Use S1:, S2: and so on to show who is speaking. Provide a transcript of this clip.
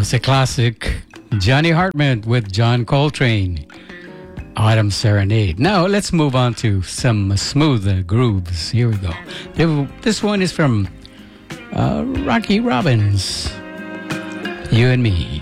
S1: was a classic. Johnny Hartman with John Coltrane. Autumn Serenade. Now let's move on to some smooth grooves. Here we go. This one is from Rocky Robbins. You and Me.